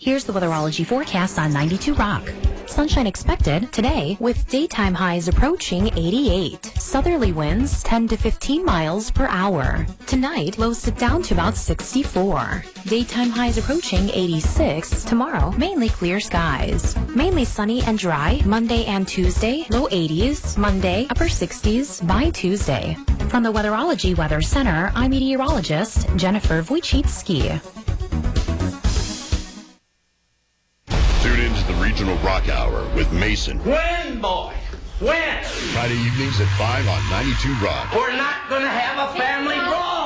Here's the weatherology forecast on 92 Rock. Sunshine expected today with daytime highs approaching 88. Southerly winds 10 to 15 miles per hour. Tonight, lows dip down to about 64. Daytime highs approaching 86. Tomorrow, mainly clear skies. Mainly sunny and dry Monday and Tuesday, low 80s. Monday, upper 60s by Tuesday. From the Weatherology Weather Center, I'm meteorologist Jennifer Wojcicki. Tune into the Regional Rock Hour with Mason. When, boy? When? Friday evenings at 5 on 92 Rock. We're not going to have a family brawl.